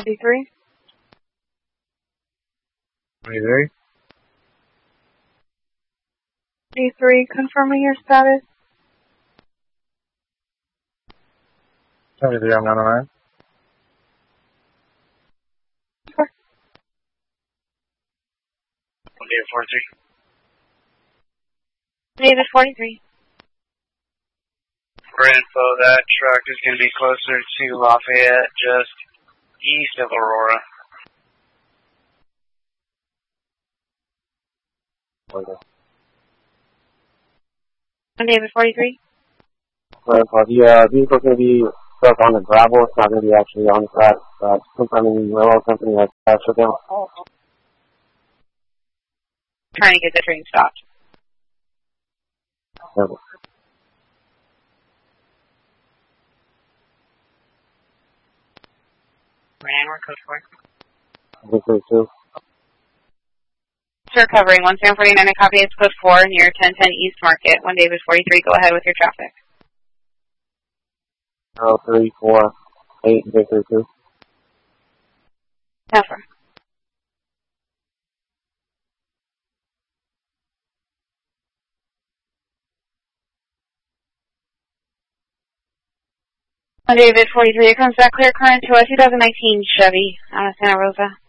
23. 23. 23, confirming your status. 73, I'm 909. Sure. David 43. David 43. For info, that truck is going to be closer to Lafayette, just east of Aurora. Okay. David 43. The vehicle's going to be stuck on the gravel. It's not going to be actually on the track. Confirming the railroad company has shut down. Trying to get the train stopped. Yeah. We're code 4. I think so too. Sir, covering 1749, a copy is code 4 near 1010 East Market. 1 David 43, go ahead with your traffic. 0348 Victor 2. Never. David 43, it comes back clear current to a 2019 Chevy Santa Rosa.